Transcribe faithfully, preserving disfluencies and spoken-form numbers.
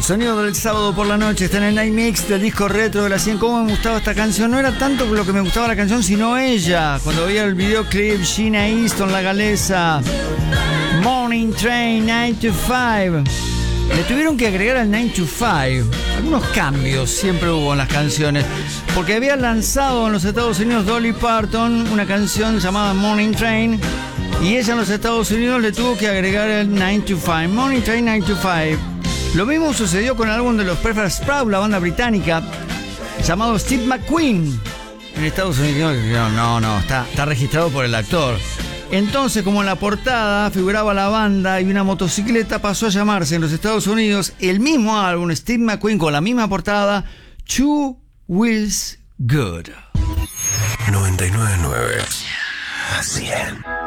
sonido del sábado por la noche está en el Night Mix del disco retro de la cien. ¿Cómo me gustaba esta canción? No era tanto lo que me gustaba la canción, sino ella. Cuando veía el videoclip, Gina Easton, la galesa. Morning Train, nine to five. Le tuvieron que agregar al nine to five. Algunos cambios siempre hubo en las canciones. Porque había lanzado en los Estados Unidos Dolly Parton una canción llamada Morning Train. Y ella en los Estados Unidos le tuvo que agregar el nine to five. Morning Train, nine to five. Lo mismo sucedió con el álbum de los Prefer Sprout, la banda británica, llamado Steve McQueen. En Estados Unidos, no, no, no está, está registrado por el actor. Entonces, como en la portada figuraba la banda y una motocicleta, pasó a llamarse en los Estados Unidos el mismo álbum, Steve McQueen, con la misma portada, Two Wheels Good. noventa y nueve punto nueve. cien.